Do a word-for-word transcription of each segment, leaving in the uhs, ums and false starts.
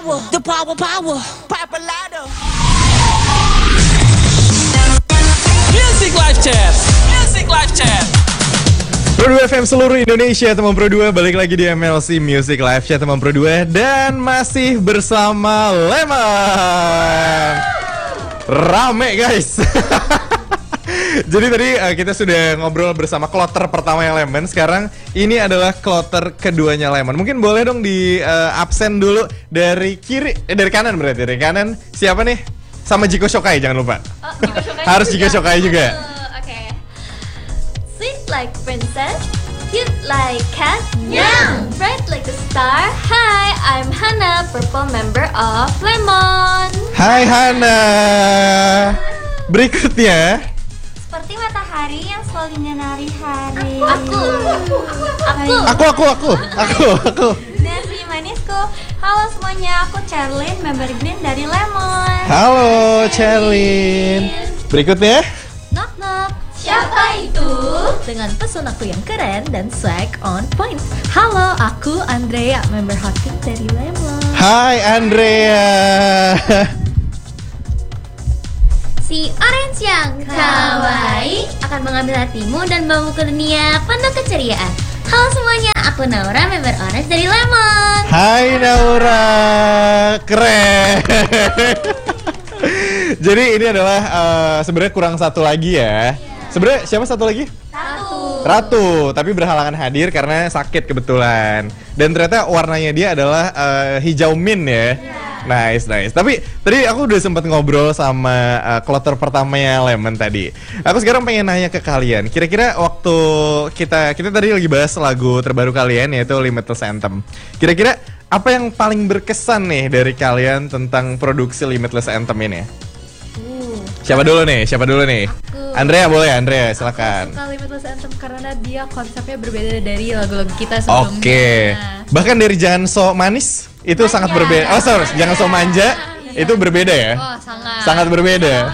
power, the power, power, Papalado. Music Live Chat, Music Live Chat. Pro dua F M seluruh Indonesia, teman Pro dua balik lagi di M L C Music Live Chat teman Pro dua dan masih bersama Lemon. Rame guys. Jadi tadi uh, kita sudah ngobrol bersama kloter pertama yang Lemon. Sekarang ini adalah kloter keduanya Lemon. Mungkin boleh dong di uh, absen dulu dari kiri, eh, dari kanan berarti dari kanan. Siapa nih? Sama Jiko Shokai jangan lupa. Oh, Jiko Shokai Harus juga. Jiko Shokai juga. Uh, Oke. Okay. Sweet like princess, cute like cat, young, bright like a star. Hi, I'm Hana, purple member of Lemon. Hai Hana. Berikutnya Seperti matahari yang selalu menyinari hari. Aku, aku, aku. Aku aku aku aku aku. Dan si manisku. Halo semuanya, aku Charlene, member Green dari Lemon. Halo Charlene. Berikutnya Knock knock. Siapa itu? Dengan pesonaku yang keren dan swag on point. Halo, aku Andrea, member hotpink dari Lemon. Hai Andrea. Si orange yang kawaii akan mengambil hatimu dan membawamu ke dunia penuh keceriaan. Halo semuanya, aku Naura, member orange dari Lemon. Hai Naura. Keren. Jadi ini adalah uh, sebenarnya kurang satu lagi ya. Sebenarnya siapa satu lagi? Satu. Ratu, tapi berhalangan hadir karena sakit kebetulan. Dan ternyata warnanya dia adalah uh, hijau mint ya. Nice, nice. Tapi tadi aku udah sempat ngobrol sama uh, kloter pertamanya Lemon tadi. Aku sekarang pengen nanya ke kalian. Kira-kira waktu kita kita tadi lagi bahas lagu terbaru kalian yaitu Limitless Anthem. Kira-kira apa yang paling berkesan nih dari kalian tentang produksi Limitless Anthem ini? Uh, Siapa dulu nih? Siapa dulu nih? Aku. Andrea boleh, Andrea silakan. Suka Limitless Anthem karena dia konsepnya berbeda dari lagu-lagu kita sebelumnya. Oke. Bahkan dari Jangan So Manis itu Manja. sangat berbeda. Oh, sorry, Jangan So Manja itu berbeda ya. Oh, sangat. Sangat berbeda.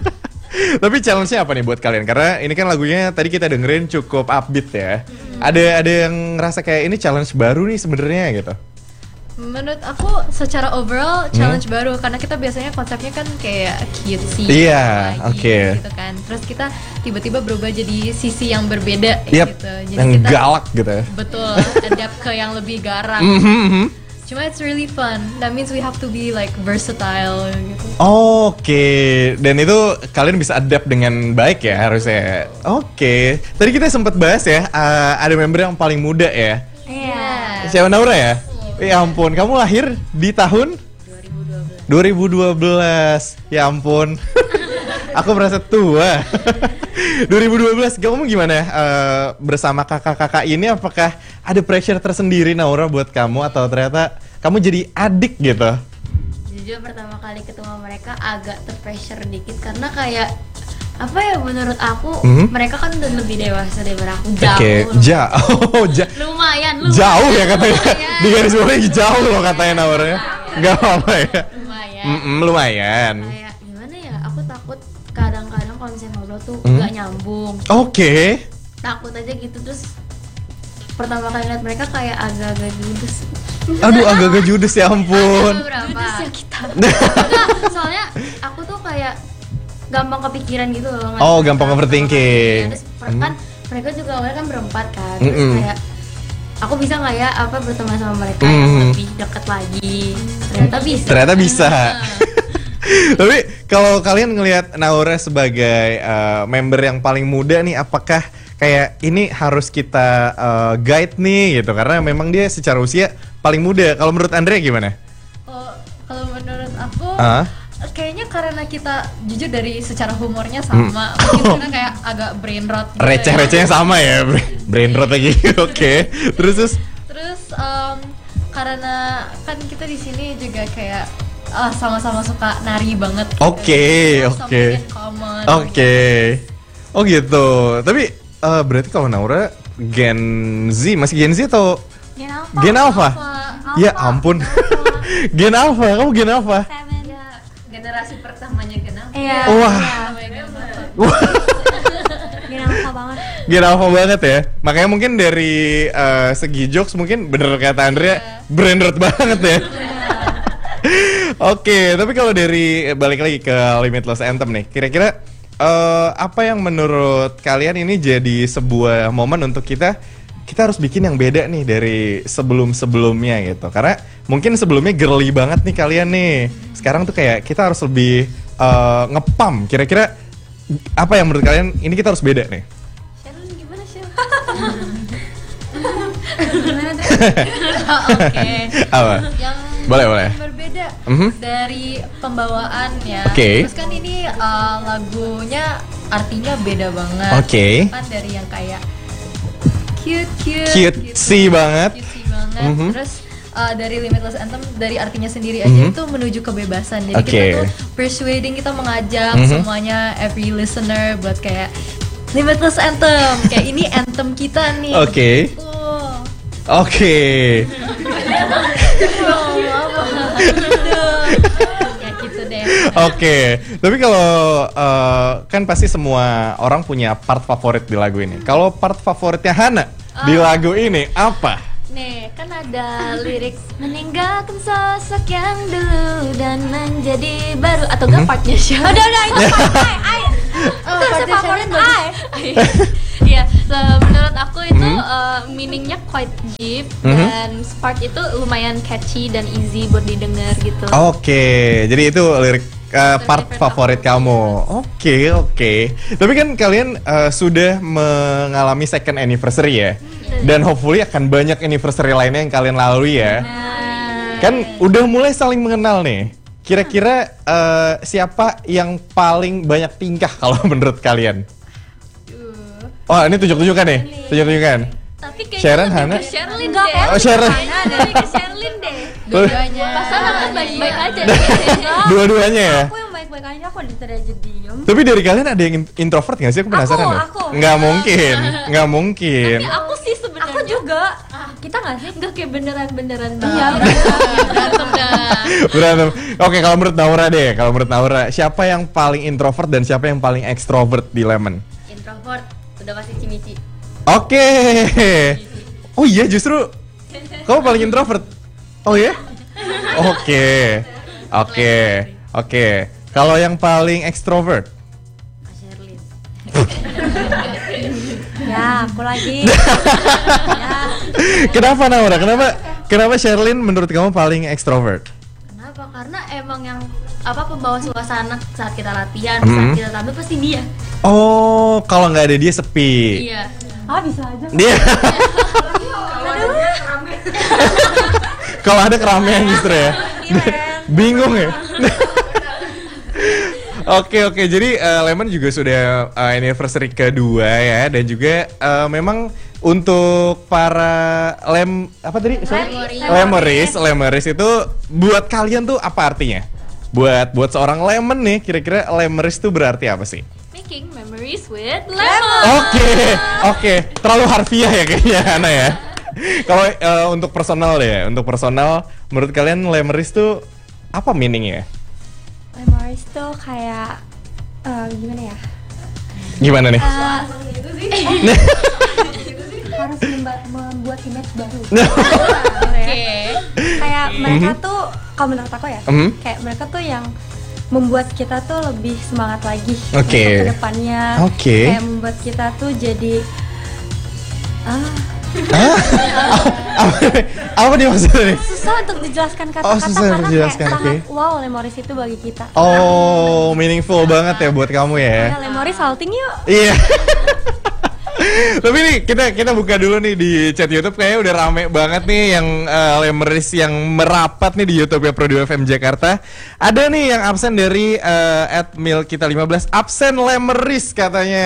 Tapi challenge-nya apa nih buat kalian? Karena ini kan lagunya tadi kita dengerin cukup upbeat ya. Ada ada yang ngerasa kayak ini challenge baru nih sebenarnya gitu. Menurut aku secara overall challenge baru karena kita biasanya konsepnya kan kayak cutesy. Iya, lagi, oke. Gitu kan. Terus kita tiba-tiba berubah jadi sisi yang berbeda Yap, gitu. Jadi yang kita galak gitu ya. betul adapt ke yang lebih garang. Mhm, mhm. Cuma it's really fun. That means we have to be like versatile gitu. Oke, dan itu kalian bisa adapt dengan baik ya harusnya. Oke, tadi kita sempat bahas ya, uh, ada member yang paling muda ya. Iya. Siapa Naura ya? Ya ampun, kamu lahir di tahun dua ribu dua belas. Ya ampun. Aku merasa tua. dua ribu dua belas, kamu gimana uh, bersama kakak-kakak ini? Apakah ada pressure tersendiri Naura buat kamu atau ternyata kamu jadi adik gitu? Jujur pertama kali ketemu mereka agak terpressure dikit karena kayak apa ya menurut aku Mhm. mereka kan udah lebih dewasa daripada aku jauh. Oke, ja- oh, ja- Lumayan, lumayan. jauh ya katanya. Lumayan. Di garis bawahnya jauh loh katanya Naura. Gak apa-apa ya. Lumayan. Mm-mm, lumayan. Kayak gimana ya? Aku takut kadang-kadang kalau misalnya ngobrol tuh Hmm? nggak nyambung. Oke. Takut aja gitu terus pertama kali lihat mereka kayak agak-agak judes. Aduh, agak-agak judes ya ampun. Berapa? ya kita. Enggak, soalnya aku tuh kayak gampang kepikiran gitu loh. Oh, gampang overthinking. Terus per- kan mereka juga awalnya kan berempat kan. Terus Mm-mm. kayak aku bisa nggak ya apa berteman sama mereka yang Mm. lebih dekat lagi. Ternyata bisa. Ternyata bisa. Tapi kalau kalian ngelihat Naura sebagai uh, member yang paling muda nih, apakah kayak ini harus kita uh, guide nih gitu? Karena memang dia secara usia paling muda. Kalau menurut Andrea gimana? Oh, kalau menurut aku Ah? kayaknya karena kita jujur dari secara humornya sama, mungkin Oh. karena kayak agak brain rot gitu Receh-recehnya sama ya, brain rot lagi. Oke. Terus terus. Terus em, karena kan kita di sini juga kayak ah, sama-sama suka nari banget. Gitu. Oke, Jadi, oke. something in common. Oke. Oh gitu. Tapi uh, berarti kalau Naura Gen Z, masih Gen Z atau Gen Alpha. Gen Alpha? Alpha. Ya ampun. Gen Alpha, kamu Gen Alpha? Seven. Ya, generasi pertamanya kenal. Iya. Wah. Iya. Gen Alpha banget. Gen Alpha banget ya. Makanya mungkin dari uh, segi jokes mungkin bener kata Andrea, brain rot banget ya. Oke, tapi kalau dari balik lagi ke Limitless Anthem nih, kira-kira eh, apa yang menurut kalian ini jadi sebuah momen untuk kita kita harus bikin yang beda nih dari sebelum-sebelumnya gitu. Karena mungkin sebelumnya girly banget nih kalian nih. Sekarang tuh kayak kita harus lebih eh, ngepam. Kira-kira apa yang menurut kalian ini kita harus beda nih? Sharon gimana Sharon? Oke. Apa? Yang Boleh, boleh. berbeda Mhm. dari pembawaan ya. Oke. Terus kan ini uh, lagunya artinya beda banget. Oke. Kan dari yang kayak cute cute, Cutesy banget. Cutesy banget. Mhm. Terus uh, dari Limitless Anthem dari artinya sendiri aja Mhm. itu menuju kebebasan. Jadi Oke. kita tuh persuading, kita mengajak Mhm. semuanya, every listener buat kayak Limitless Anthem. Kayak ini anthem kita nih. Oke. Oh. Oke. Ya gitu deh. Oke, tapi kalau eh, kan pasti semua orang punya part favorit di lagu ini. Kalau part favoritnya Hana di lagu ini apa? Nih, kan ada lirik meninggalkan sosok yang dulu dan menjadi baru atau enggak partnya Sharon? Udah udah itu part I. Itu partnya favorit Sharon I. Iya, so, menurut aku itu uh, meaningnya quite deep Mhm. dan part itu lumayan catchy dan easy buat didengar gitu. Oke, jadi itu lirik eh, part Favorite favorit kamu. Oke, oke. Tapi kan kalian eh, sudah mengalami second anniversary ya, dan hopefully akan banyak anniversary lainnya yang kalian lalui ya. Kan udah mulai saling mengenal nih. Kira-kira eh, siapa yang paling banyak tingkah kalau menurut kalian? Wah, ini tunjuk-tunjukkan nih, tunjuk-tunjukkan. Tapi kayaknya Sharon, lebih Hana? ke Sherlyn Enggak, deh. kan? Oh, Sharon. Lebih ke Sherlyn deh. Dua-duanya. Pasangan kan baik-baik Iya. aja deh. Dua-duanya ya. Aku yang baik-baik aja, aku dari aja diem. Tapi dari kalian ada yang in- introvert nggak sih? Aku penasaran Aku, deh. aku. Nggak mungkin, nggak mungkin. Tapi aku sih sebenarnya. Aku juga. Kita nggak sih? Enggak kayak beneran-beneran Iya, berantem dah. Berantem. Oke, kalau menurut Naura deh, kalau menurut Naura, siapa yang paling introvert dan siapa yang paling extrovert di Lemon? Introvert, udah pasti Cimici. Oke. Oh iya, justru kamu paling introvert. Oh ya? Oke. Oke. Oke. Kalau yang paling extrovert? Ya, aku lagi. Ya. Kenapa Naura? Kenapa? Kenapa Sherlyn menurut kamu paling extrovert? Kenapa? Karena emang yang apa pembawa suasana saat kita latihan, Mhm. saat kita tampil pasti dia. Oh, kalau nggak ada dia sepi. Iya. Ah, bisa aja. Dia. Kalau ada keramaian justru ya. Bingung ya. Oke oke, jadi uh, Lemon juga sudah uh, anniversary kedua ya, dan juga uh, memang untuk para lem apa tadi? Sorry? Lemeris, lemeris itu buat kalian tuh apa artinya? Buat buat seorang lemon nih, kira-kira lemeris tuh berarti apa sih? Making memories with Lemon. Oke, oke, terlalu harfiah ya kayaknya Hana ya. Kalau uh, untuk personal deh, untuk personal, menurut kalian lemeris tuh apa meaningnya? Memories tuh kayak eh, gimana ya? Gimana nih? Eh, harus memba- membuat image baru. Oke. Kayak mereka tuh, kalau menurut aku ya, Mhm. kayak mereka tuh yang membuat kita tuh lebih semangat lagi Oke. untuk kedepannya. Oke. Kayak membuat kita tuh jadi ah apa, apa nih maksudnya nih? susah untuk dijelaskan Oh, kata-kata susah untuk karena dijelaskan, kayak oke. sangat wow Lemoris itu bagi kita. Oh, meaningful banget ya buat kamu ya. Ya, Lemoris salting yuk. Iya. Tapi nih kita kita buka dulu nih di chat YouTube, kayaknya udah rame banget nih yang uh, lemeris yang merapat nih di YouTube ya Pro dua F M Jakarta. Ada nih yang absen dari uh, at mil kita lima belas, absen lemeris katanya.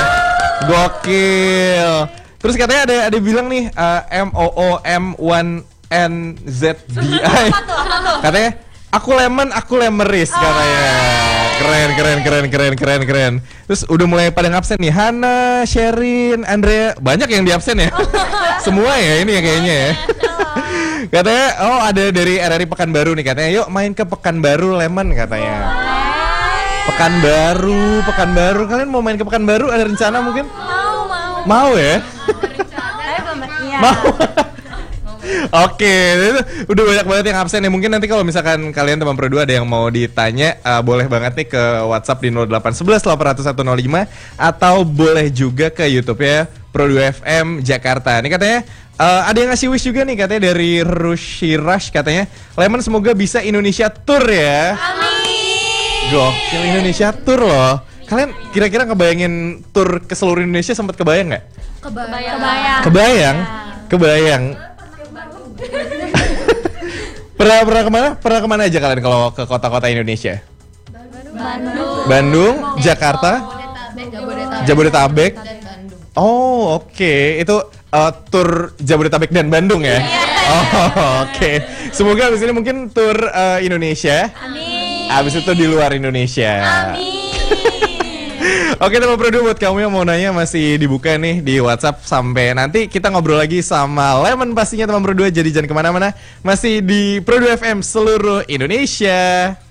Gokil. Terus katanya ada ada bilang nih uh, M O O M satu N Z D I. Katanya aku lemon, aku lemeris katanya. Keren, keren, keren, keren, keren, keren. Terus udah mulai pada ngabsen nih, Hana, Sherin, Andrea, banyak yang di absen ya. Semua ya ini ya kayaknya ya. Katanya, oh ada dari R R I Pekanbaru nih, katanya, yuk main ke Pekanbaru Lemon katanya. Pekanbaru, Pekanbaru, kalian mau main ke Pekanbaru? Ada rencana mungkin? Mau mau. Mau ya? Saya belum iya. Mau. Oke, itu udah banyak banget yang absen ya. Mungkin nanti kalau misalkan kalian teman Pro dua ada yang mau ditanya, uh, boleh banget nih ke WhatsApp di nol delapan satu satu delapan nol satu nol lima atau boleh juga ke YouTube ya Pro dua F M Jakarta. Ini katanya uh, ada yang ngasih wish juga nih katanya dari Rushi Rush katanya, Lemon semoga bisa Indonesia tour ya. Amin. Gokil, Indonesia tour loh. Kalian kira-kira ngebayangin tour ke seluruh Indonesia sempat kebayang nggak? Kebayang. Kebayang. Kebayang, kebayang. pernah pernah kemana? Pernah kemana aja kalian kalau ke kota-kota Indonesia? Bandung. Bandung, Jakarta, Jabodetabek, Jabodetabek. dan Bandung. Oh, oke. Itu uh, tur Jabodetabek dan Bandung ya? Oh, oke. Semoga abis ini mungkin tur uh, Indonesia. Amin. Abis itu di luar Indonesia. Amin. Oke teman Pro dua, buat kamu yang mau nanya masih dibuka nih di WhatsApp. Sampai nanti kita ngobrol lagi sama Lemon pastinya teman Pro dua. Jadi jangan kemana-mana, masih di Pro dua F M seluruh Indonesia.